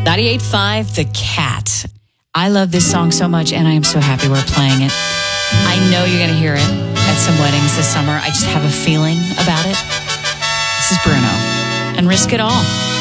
98.5 The Cat. I love this song so much, and I am so happy we're playing it. I know you're going to hear it at some weddings this summer. I just have a feeling about it. This is Bruno and Risk It All.